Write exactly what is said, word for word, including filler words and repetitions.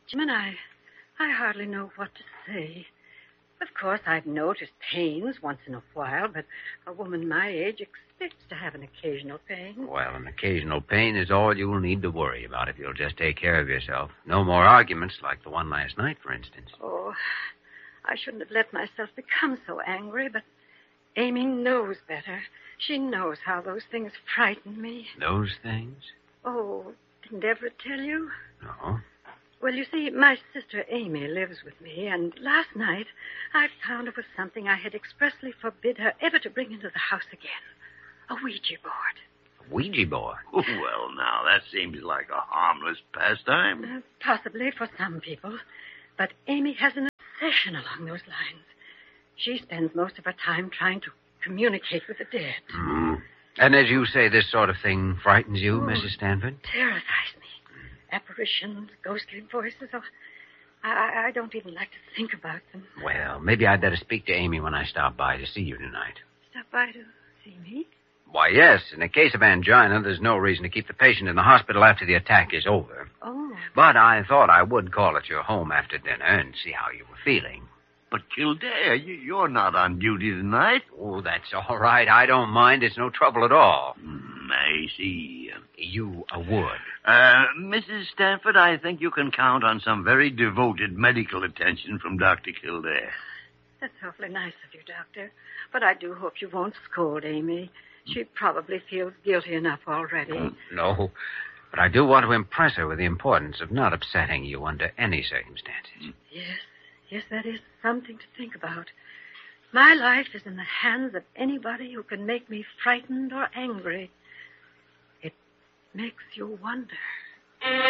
Jim and I, I hardly know what to say. Of course, I've noticed pains once in a while, but a woman my age expects to have an occasional pain. Well, an occasional pain is all you'll need to worry about if you'll just take care of yourself. No more arguments like the one last night, for instance. Oh, I shouldn't have let myself become so angry, but Amy knows better. She knows how those things frighten me. Those things? Oh, didn't Everett tell you? No. Well, you see, my sister Amy lives with me, and last night I found it was something I had expressly forbid her ever to bring into the house again. A Ouija board. A Ouija board? Well, now, that seems like a harmless pastime. Uh, possibly for some people. But Amy has an obsession along those lines. She spends most of her time trying to communicate with the dead. Mm. And as you say, this sort of thing frightens you, oh, Missus Stanford? Terrifies me. Apparitions, ghostly voices. Oh, I, I don't even like to think about them. Well, maybe I'd better speak to Amy when I stop by to see you tonight. Stop by to see me? Why, yes. In a case of angina, there's no reason to keep the patient in the hospital after the attack is over. Oh. But I thought I would call at your home after dinner and see how you were feeling. But, Kildare, you're not on duty tonight. Oh, that's all right. I don't mind. It's no trouble at all. Mm, I see. You uh, would. Uh, Missus Stanford, I think you can count on some very devoted medical attention from Doctor Kildare. That's awfully nice of you, Doctor. But I do hope you won't scold Amy. She probably feels guilty enough already. Mm, no, but I do want to impress her with the importance of not upsetting you under any circumstances. Yes, yes, that is something to think about. My life is in the hands of anybody who can make me frightened or angry. It makes you wonder.